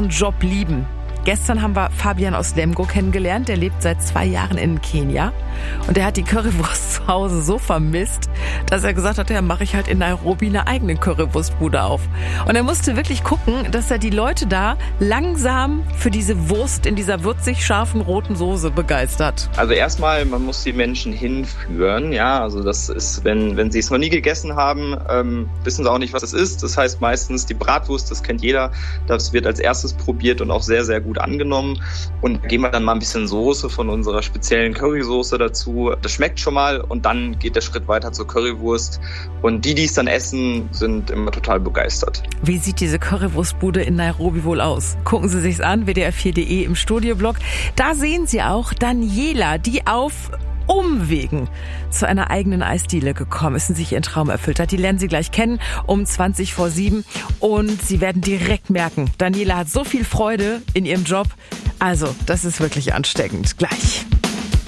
ihren Job lieben. Gestern haben wir Fabian aus Lemgo kennengelernt. Der lebt seit 2 Jahren in Kenia. Und er hat die Currywurst zu Hause so vermisst, dass er gesagt hat, ja, mache ich halt in Nairobi eine eigene Currywurstbude auf. Und er musste wirklich gucken, dass er die Leute da langsam für diese Wurst in dieser würzig scharfen roten Soße begeistert. Also erstmal, man muss die Menschen hinführen. Ja, also das ist, wenn sie es noch nie gegessen haben, wissen sie auch nicht, was es ist. Das heißt meistens die Bratwurst, das kennt jeder. Das wird als erstes probiert und auch sehr, sehr gut angenommen. Und geben wir dann mal ein bisschen Soße von unserer speziellen Currysoße dazu. Das schmeckt schon mal und dann geht der Schritt weiter zur Currywurst. Und die es dann essen, sind immer total begeistert. Wie sieht diese Currywurstbude in Nairobi wohl aus? Gucken Sie sich's an, wdr4.de im Studioblog. Da sehen Sie auch Daniela, die auf Umwegen zu einer eigenen Eisdiele gekommen ist und sich ihren Traum erfüllt hat. Die lernen Sie gleich kennen um 7:20 und Sie werden direkt merken, Daniela hat so viel Freude in ihrem Job. Also, das ist wirklich ansteckend. Gleich.